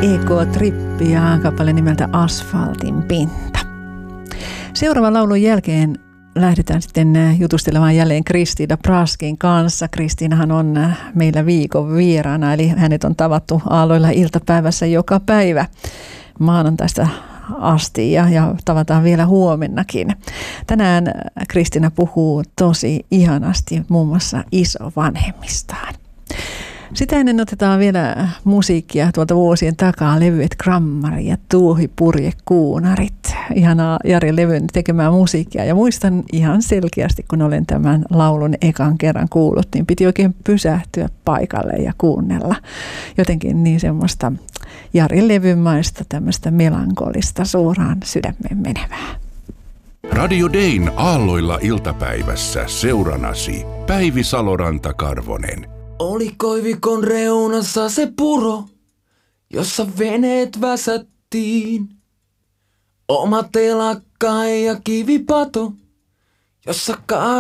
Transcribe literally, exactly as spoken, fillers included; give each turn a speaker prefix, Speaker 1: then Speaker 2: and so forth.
Speaker 1: Eko-trippi ja kappale nimeltä Asfaltin pinta. Seuraavan laulun jälkeen lähdetään sitten jutustelemaan jälleen Kristiina Praskin kanssa. Kristiinahan on meillä viikon vieraana, eli hänet on tavattu Aalloilla iltapäivässä joka päivä maanantaista asti ja, ja tavataan vielä huomennakin. Tänään Kristiina puhuu tosi ihanasti muun muassa isovanhemmistaan. Sitä ennen otetaan vielä musiikkia tuolta vuosien takaa, levyet Grammari ja Tuohi Purje Kuunarit. Ihanaa Jari Levyn tekemää musiikkia ja muistan ihan selkeästi, kun olen tämän laulun ekan kerran kuullut, niin piti oikein pysähtyä paikalle ja kuunnella. Jotenkin niin semmoista Jari Levyn maista tämmöistä melankolista suoraan sydämeen menevää.
Speaker 2: Radio Dayn Aalloilla iltapäivässä seuranasi Päivi Saloranta-Karvonen.
Speaker 3: Oli koivikon reunassa se puro, jossa veneet väsättiin. Oma telakka ja kivipato, jossa ka-